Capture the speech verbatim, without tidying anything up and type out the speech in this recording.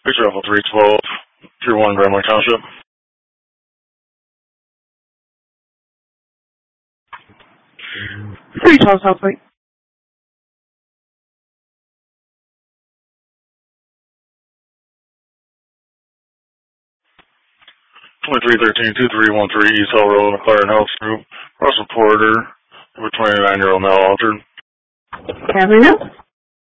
Big Travel three twelve, Tier one, Grand Lake Township. three twelve South Lake. twenty-three thirteen, two three one three East Hill Road, McLaren Health Group. Russell Porter, over twenty-nine-year-old male altered. Avenue.